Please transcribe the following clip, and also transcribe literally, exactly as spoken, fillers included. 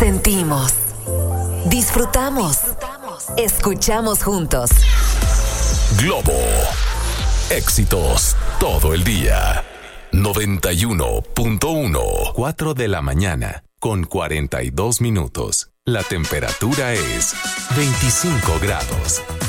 Sentimos, disfrutamos, escuchamos juntos. Globo. Éxitos todo el día. noventa y uno punto uno. cuatro de la mañana con cuarenta y dos minutos. La temperatura es veinticinco grados.